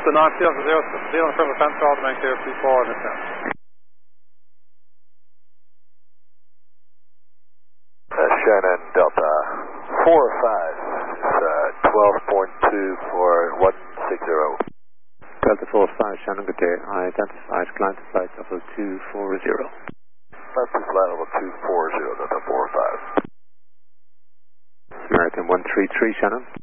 Delta 9, Zealand Firm Central, to make clear 24 on the 10. Shannon Delta 45, 12.2 for 160. Delta 45, Shannon, good day. I identified climb to flight level 240. Climb to flight level 240, Delta 45. American 133, Shannon.